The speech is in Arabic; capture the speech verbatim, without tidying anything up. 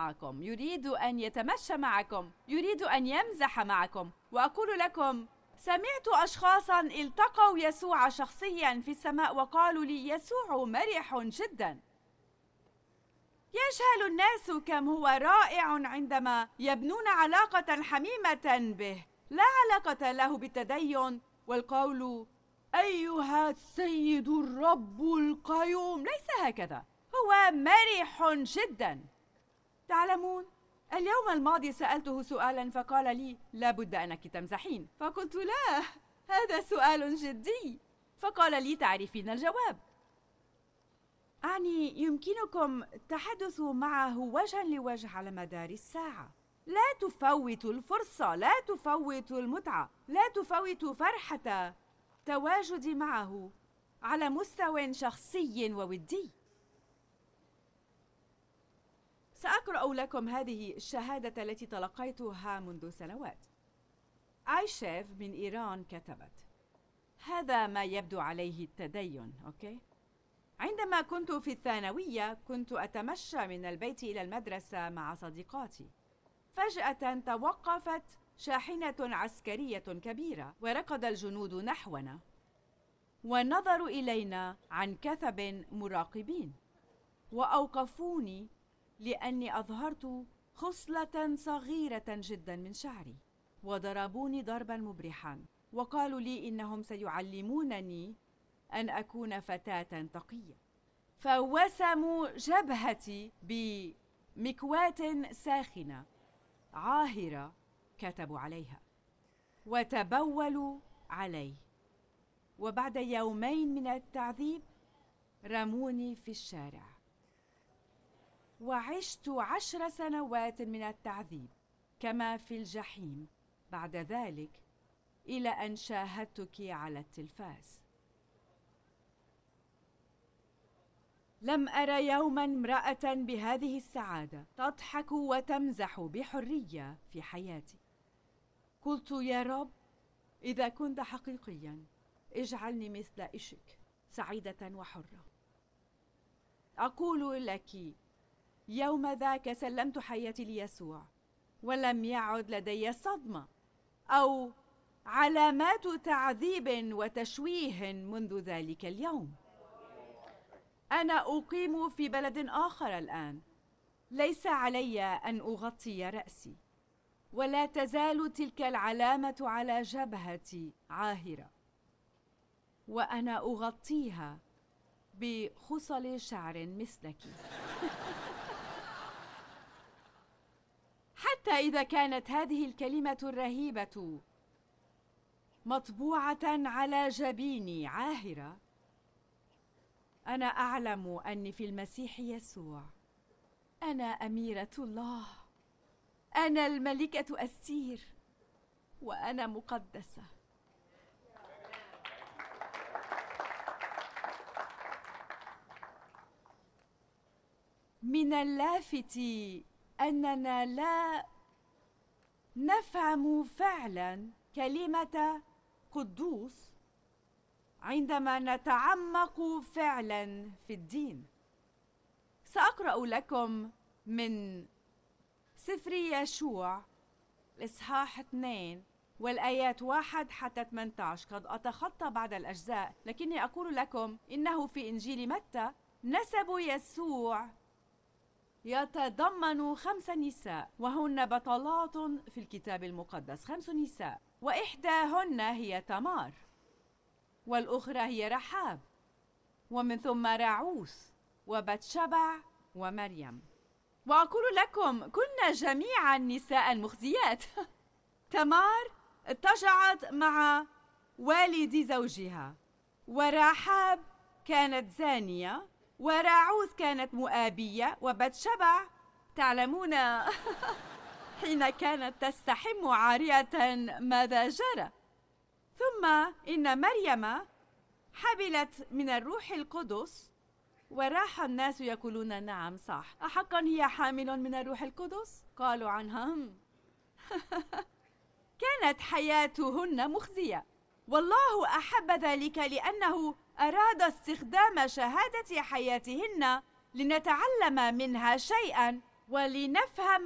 معكم، يريد أن يتمشى معكم، يريد أن يمزح معكم. وأقول لكم، سمعت أشخاصاً التقوا يسوع شخصياً في السماء وقالوا لي: يسوع مرح جداً. يجهل الناس كم هو رائع عندما يبنون علاقة حميمة به، لا علاقة له بالتدين والقول: أيها السيد الرب القيوم. ليس هكذا، هو مرح جدا. تعلمون، اليوم الماضي سألته سؤالا فقال لي: لا بد أنك تمزحين. فقلت: لا، هذا سؤال جدي. فقال لي: تعرفين الجواب. أعني يمكنكم التحدث معه وجها لوجه على مدار الساعة. لا تفوت الفرصة، لا تفوت المتعة، لا تفوت فرحة تواجدي معه على مستوى شخصي وودي. سأقرأ لكم هذه الشهادة التي تلقيتها منذ سنوات. آيشيف من إيران كتبت: هذا ما يبدو عليه التدين. أوكي؟ عندما كنت في الثانوية كنت أتمشى من البيت إلى المدرسة مع صديقاتي. فجأة توقفت شاحنة عسكرية كبيرة وركض الجنود نحونا ونظروا إلينا عن كثب مراقبين، وأوقفوني لأني أظهرت خصلة صغيرة جدا من شعري، وضربوني ضربا مبرحا وقالوا لي إنهم سيعلمونني أن أكون فتاة تقية. فوسموا جبهتي بمكواة ساخنة عاهرة كتبوا عليها، وتبولوا علي، وبعد يومين من التعذيب رموني في الشارع. وعشت عشر سنوات من التعذيب كما في الجحيم بعد ذلك، إلى أن شاهدتك على التلفاز. لم أرى يوما امرأة بهذه السعادة تضحك وتمزح بحرية في حياتي. قلت: يا رب، إذا كنت حقيقيا اجعلني مثل إشك، سعيدة وحرة. أقول لك، يوم ذاك سلمت حياتي ليسوع، ولم يعد لدي صدمة أو علامات تعذيب وتشويه منذ ذلك اليوم. أنا أقيم في بلد آخر الآن، ليس علي أن أغطي رأسي، ولا تزال تلك العلامة على جبهتي عاهرة، وأنا أغطيها بخصل شعر مثلك. حتى إذا كانت هذه الكلمة الرهيبة مطبوعة على جبيني عاهرة، أنا أعلم أني في المسيح يسوع أنا أميرة الله، أنا الملكة أستير، وأنا مقدسة. من اللافت أننا لا نفهم فعلا كلمة قدوس عندما نتعمق فعلا في الدين. سأقرأ لكم من سفر يشوع الإصحاح اثنين والآيات واحد حتى ثمانية عشر. قد أتخطى بعض الأجزاء، لكني أقول لكم إنه في إنجيل متى نسب يسوع يتضمن خمس نساء، وهن بطلات في الكتاب المقدس، خمس نساء، وإحداهن هي تمار، والأخرى هي رحاب، ومن ثم راعوث وبتشبع ومريم. وأقول لكم كنا جميعا نساء مخزيات. تمار اتجعت مع والد زوجها، ورحاب كانت زانية، وراعوث كانت مؤابية، وبتشبع تعلمون حين كانت تستحم عارية ماذا جرى. ثم إن مريم حبلت من الروح القدس، وراح الناس يقولون: نعم صح، أحقا هي حامل من الروح القدس؟ قالوا عنها: كانت حياتهن مخزية، والله أحب ذلك لأنه أراد استخدام شهادة حياتهن لنتعلم منها شيئا ولنفهم